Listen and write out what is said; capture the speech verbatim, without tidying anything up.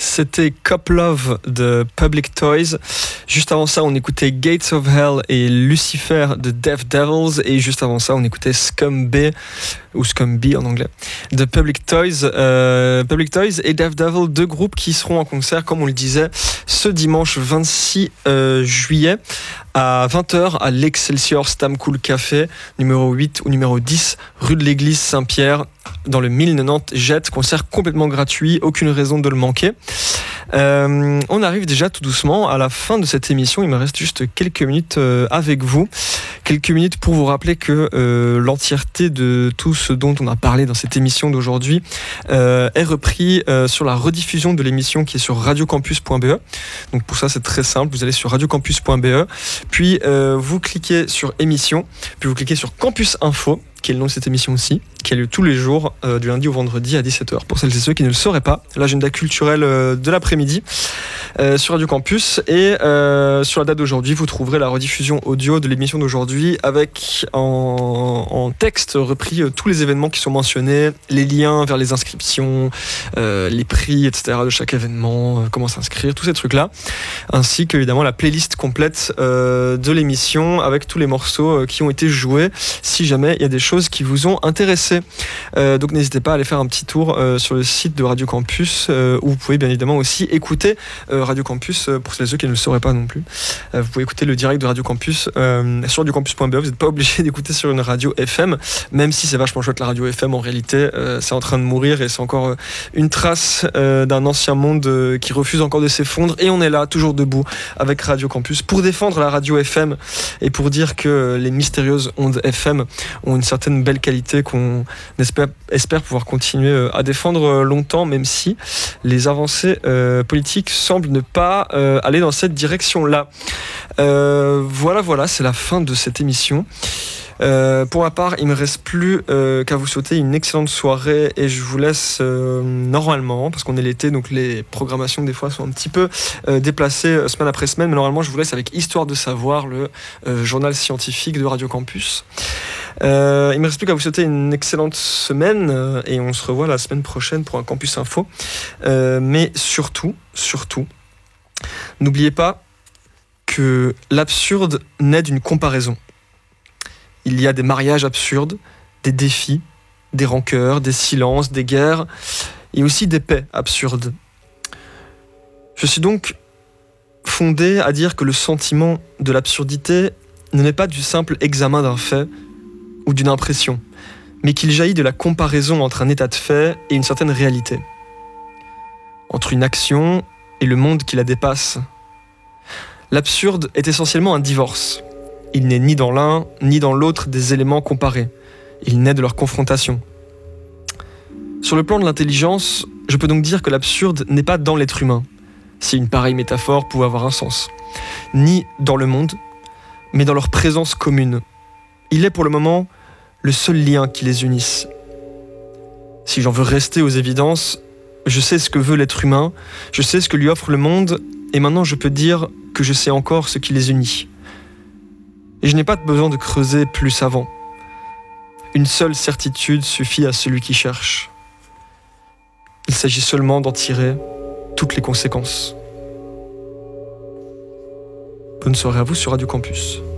C'était Cop Love de Public Toys. Juste avant ça, on écoutait Gates of Hell et Lucifer de Deaf Devils. Et juste avant ça, on écoutait Scum B, ou Scum B en anglais, de Public Toys. Euh, Public Toys et Deaf Devil, deux groupes qui seront en concert, comme on le disait, ce dimanche vingt-six euh, juillet à vingt heures à l'Excelsior Stam Cool Café, numéro huit ou numéro dix, rue de l'Église Saint-Pierre, dans le mille quatre-vingt-dix Jet. Concert complètement gratuit, aucune raison de le manquer. Euh, on arrive déjà tout doucement à la fin de cette émission. Il me reste juste quelques minutes euh, avec vous. Quelques minutes pour vous rappeler que euh, l'entièreté de tout ce dont on a parlé dans cette émission d'aujourd'hui euh, est repris euh, sur la rediffusion de l'émission qui est sur radiocampus point b e. Donc pour ça, c'est très simple. Vous allez sur radiocampus point b e, puis euh, vous cliquez sur émission, puis vous cliquez sur Campus Info, qui est le nom de cette émission aussi, qui a lieu tous les jours, euh, du lundi au vendredi à dix-sept heures. Pour celles et ceux qui ne le sauraient pas, l'agenda culturel euh, de l'après-midi euh, sur Radio Campus. Et euh, sur la date d'aujourd'hui, vous trouverez la rediffusion audio de l'émission d'aujourd'hui avec en, en texte repris euh, tous les événements qui sont mentionnés, les liens vers les inscriptions, euh, les prix, et cetera de chaque événement, euh, comment s'inscrire, tous ces trucs-là, ainsi qu'évidemment la playlist complète euh, de l'émission avec tous les morceaux euh, qui ont été joués, si jamais il y a des choses qui vous ont intéressé. Euh, donc n'hésitez pas à aller faire un petit tour euh, sur le site de Radio Campus euh, où vous pouvez bien évidemment aussi écouter euh, Radio Campus euh, pour celles et ceux qui ne le sauraient pas non plus. Euh, vous pouvez écouter le direct de Radio Campus euh, sur radiocampus point b e. Vous n'êtes pas obligé d'écouter sur une radio F M, même si c'est vachement chouette la radio F M. En réalité, euh, c'est en train de mourir et c'est encore euh, une trace euh, d'un ancien monde euh, qui refuse encore de s'effondrer. Et on est là, toujours debout, avec Radio Campus pour défendre la radio F M et pour dire que euh, les mystérieuses ondes F M ont une certaine une belle qualité qu'on espère, espère pouvoir continuer à défendre longtemps, même si les avancées euh, politiques semblent ne pas euh, aller dans cette direction-là. Euh, voilà, voilà, c'est la fin de cette émission. Euh, pour ma part, il ne me reste plus euh, qu'à vous souhaiter une excellente soirée et je vous laisse euh, normalement, parce qu'on est l'été, donc les programmations des fois sont un petit peu euh, déplacées euh, semaine après semaine, mais normalement je vous laisse avec Histoire de savoir, le euh, journal scientifique de Radio Campus. Euh, il ne me reste plus qu'à vous souhaiter une excellente semaine euh, et on se revoit la semaine prochaine pour un Campus Info. Euh, mais surtout, surtout, n'oubliez pas que l'absurde naît d'une comparaison. Il y a des mariages absurdes, des défis, des rancœurs, des silences, des guerres, et aussi des paix absurdes. Je suis donc fondé à dire que le sentiment de l'absurdité ne naît pas du simple examen d'un fait ou d'une impression, mais qu'il jaillit de la comparaison entre un état de fait et une certaine réalité, entre une action et le monde qui la dépasse. L'absurde est essentiellement un divorce. Il n'est ni dans l'un, ni dans l'autre des éléments comparés. Il naît de leur confrontation. Sur le plan de l'intelligence, je peux donc dire que l'absurde n'est pas dans l'être humain, si une pareille métaphore pouvait avoir un sens, ni dans le monde, mais dans leur présence commune. Il est pour le moment le seul lien qui les unisse. Si j'en veux rester aux évidences, je sais ce que veut l'être humain, je sais ce que lui offre le monde, et maintenant je peux dire que je sais encore ce qui les unit. Et je n'ai pas besoin de creuser plus avant. Une seule certitude suffit à celui qui cherche. Il s'agit seulement d'en tirer toutes les conséquences. Bonne soirée à vous sur Radio Campus.